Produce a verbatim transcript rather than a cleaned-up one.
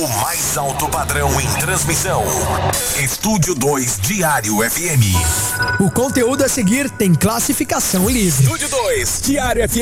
O mais alto padrão em transmissão. Estúdio dois Diário F M. O conteúdo a seguir tem classificação livre. Estúdio dois Diário F M.